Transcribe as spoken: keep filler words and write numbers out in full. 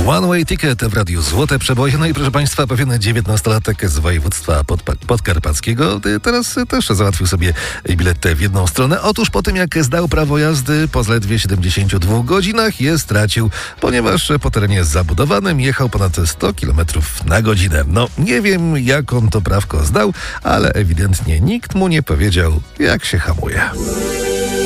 One Way Ticket w Radiu Złote Przeboje. No i proszę Państwa, pewien dziewiętnastolatek z województwa podpa- podkarpackiego teraz też załatwił sobie bilet w jedną stronę. Otóż po tym, jak zdał prawo jazdy, po zaledwie siedemdziesięciu dwóch godzinach je stracił, ponieważ po terenie zabudowanym jechał ponad sto kilometrów na godzinę. No, nie wiem, jak on to prawko zdał, ale ewidentnie nikt mu nie powiedział, jak się hamuje.